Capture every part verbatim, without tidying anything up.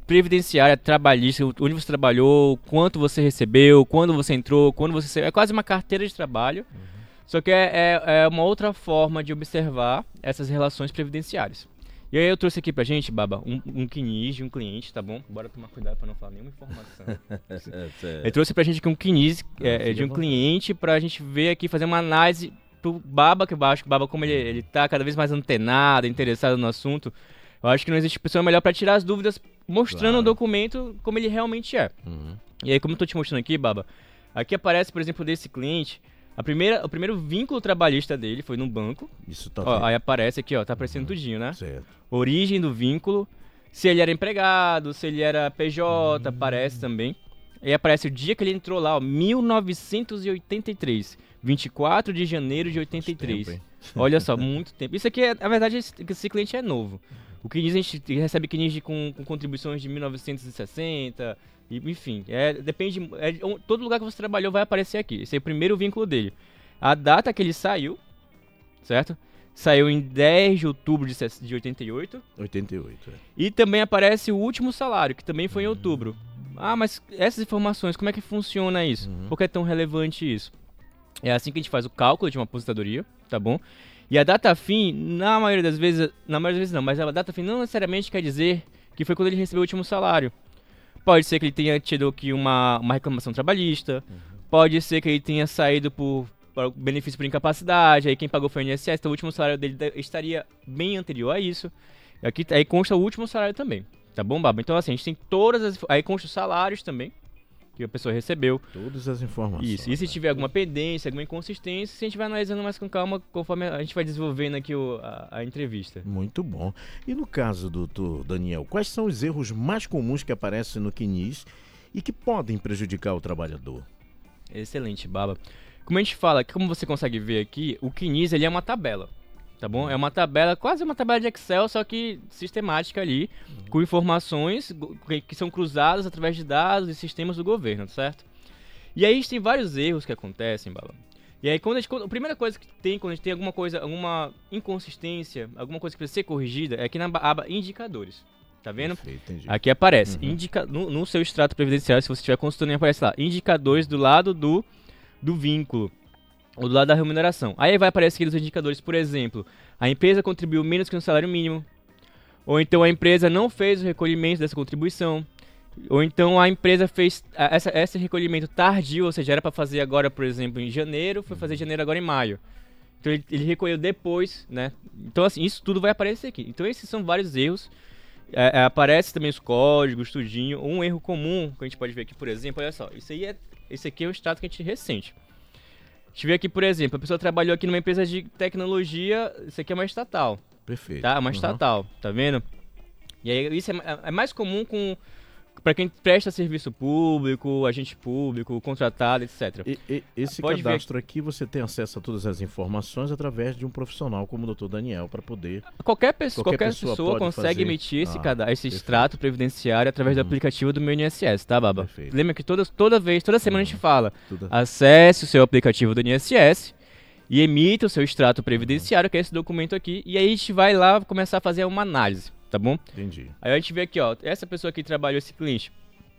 previdenciária, trabalhista, onde você trabalhou, quanto você recebeu, quando você entrou, quando você saiu. É quase uma carteira de trabalho, uhum. Só que é, é, é uma outra forma de observar essas relações previdenciárias. E aí eu trouxe aqui pra gente, Baba, um, um C N I S de um cliente, tá bom? Bora tomar cuidado pra não falar nenhuma informação. Eu trouxe pra gente aqui um C N I S é, de um cliente pra gente ver aqui, fazer uma análise pro Baba, que eu acho que o Baba, como ele, ele tá cada vez mais antenado, interessado no assunto, eu acho que não existe pessoa melhor pra tirar as dúvidas mostrando claro. O documento como ele realmente é. Uhum. E aí, como eu tô te mostrando aqui, Baba, aqui aparece, por exemplo, desse cliente, a primeira, o primeiro vínculo trabalhista dele foi no banco. Isso tá ó, aí aparece aqui, ó, tá aparecendo uhum. tudinho, né? Certo. Origem do vínculo, se ele era empregado, se ele era P J, uhum. aparece também. E aparece o dia que ele entrou lá, ó, mil novecentos e oitenta e três, vinte e quatro de janeiro de oitenta e três. Tempo, olha só, muito tempo. Isso aqui, é, na verdade, esse, esse cliente é novo. O C N I S, a gente recebe C N I S com, com contribuições de mil novecentos e sessenta, e, enfim, é, depende, é, todo lugar que você trabalhou vai aparecer aqui. Esse é o primeiro vínculo dele. A data que ele saiu, certo? Saiu em dez de outubro de, de oitenta e oito. oitenta e oito, é. E também aparece o último salário, que também foi em outubro. Ah, mas essas informações, como é que funciona isso? Uhum. Por que é tão relevante isso? É assim que a gente faz o cálculo de uma aposentadoria, tá bom? E a data fim, na maioria das vezes, na maioria das vezes não, mas a data fim não necessariamente quer dizer que foi quando ele recebeu o último salário. Pode ser que ele tenha tido aqui uma, uma reclamação trabalhista, uhum. Pode ser que ele tenha saído por, por benefício por incapacidade, aí quem pagou foi o I N S S, então o último salário dele estaria bem anterior a isso. E aqui aí consta o último salário também, tá bom, Baba? Então assim, a gente tem todas as... Aí consta os salários também, que a pessoa recebeu. Todas as informações. Isso, e se tiver alguma pendência, alguma inconsistência, a gente vai analisando mais com calma conforme a gente vai desenvolvendo aqui o, a, a entrevista. Muito bom. E no caso, doutor Daniel, quais são os erros mais comuns que aparecem no C N I S e que podem prejudicar o trabalhador? Excelente, Baba. Como a gente fala, como você consegue ver aqui, o C N I S ele é uma tabela, tá bom? É uma tabela, quase uma tabela de Excel, só que sistemática ali, uhum. com informações que são cruzadas através de dados e sistemas do governo, certo? E aí a gente tem vários erros que acontecem, Bala. E aí quando a, gente, a primeira coisa que tem, quando a gente tem alguma coisa, alguma inconsistência, alguma coisa que precisa ser corrigida, é aqui na aba indicadores. Tá vendo? Perfeito, aqui aparece, uhum. indica, no, no seu extrato previdenciário, se você estiver consultando, aparece lá, indicadores do lado do, do vínculo. Ou do lado da remuneração. Aí vai aparecer aqui os indicadores, por exemplo, a empresa contribuiu menos que um salário mínimo, ou então a empresa não fez o recolhimento dessa contribuição, ou então a empresa fez essa, esse recolhimento tardio, ou seja, era para fazer agora, por exemplo, em janeiro, foi fazer em janeiro agora em maio. Então ele, ele recolheu depois, né? Então assim, isso tudo vai aparecer aqui. Então esses são vários erros. É, é, aparece também os códigos, tudinho. Um erro comum que a gente pode ver aqui, por exemplo, olha só, isso aí é, esse aqui é o extrato que a gente recente. A gente vê aqui, por exemplo, a pessoa trabalhou aqui numa empresa de tecnologia, isso aqui é uma estatal. Perfeito. Tá? Uma uhum. estatal, tá vendo? E aí isso é, é mais comum com para quem presta serviço público, agente público, contratado, etcétera. E, e, esse Pode cadastro ver... aqui, você tem acesso a todas as informações através de um profissional como o doutor Daniel, para poder... Qualquer pessoa, qualquer pessoa, pessoa consegue fazer... emitir esse, ah, cadastro, esse extrato previdenciário através uhum. do aplicativo do meu I N S S, tá, Baba? Perfeito. Lembra que toda, toda vez, toda semana uhum. a gente fala, Tudo... acesse o seu aplicativo do I N S S e emita o seu extrato previdenciário, uhum. que é esse documento aqui, e aí a gente vai lá começar a fazer uma análise. Tá bom? Entendi. Aí a gente vê aqui, ó, essa pessoa que trabalhou esse cliente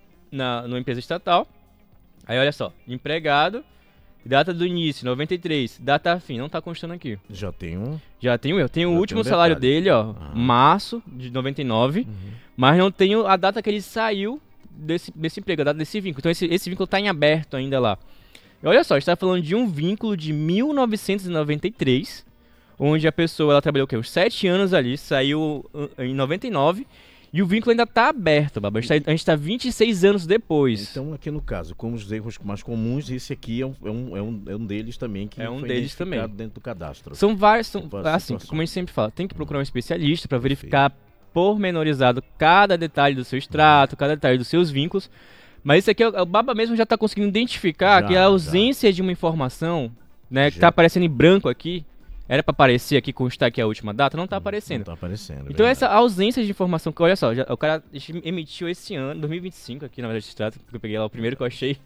na, numa empresa estatal. Aí olha só, empregado, data do início, noventa e três, data fim, não tá constando aqui. Já tem um... Já tem eu, tenho o último tem um salário dele, ó, ah. março de noventa e nove, uhum. mas não tenho a data que ele saiu desse, desse emprego, a data desse vínculo. Então esse, esse vínculo tá em aberto ainda lá. E olha só, a gente tá falando de um vínculo de mil novecentos e noventa e três, onde a pessoa, ela trabalhou o quê? Uns sete anos ali, saiu em noventa e nove, e o vínculo ainda está aberto, Baba. A gente está vinte e seis anos depois. Então, aqui no caso, como os erros mais comuns, esse aqui é um, é um, é um, é um deles também, que é um foi deles também dentro do cadastro. São vários, são, assim, como a gente sempre fala, tem que procurar um especialista para verificar pormenorizado cada detalhe do seu extrato, cada detalhe dos seus vínculos, mas isso aqui, o Baba mesmo já está conseguindo identificar já, que a ausência já. de uma informação, né, que está aparecendo em branco aqui, era para aparecer aqui, constar aqui a última data, não está aparecendo. Não está aparecendo. Então verdade. Essa ausência de informação, que olha só, já, o cara emitiu esse ano, dois mil e vinte e cinco aqui na verdade de extrato, porque eu peguei lá o primeiro que eu achei.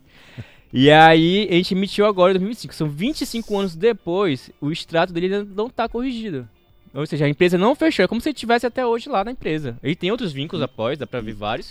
E aí a gente emitiu agora em dois mil e vinte e cinco. São vinte e cinco anos depois, o extrato dele ainda não está corrigido. Ou seja, a empresa não fechou, é como se ele estivesse até hoje lá na empresa. Ele tem outros vínculos após, dá para ver vários.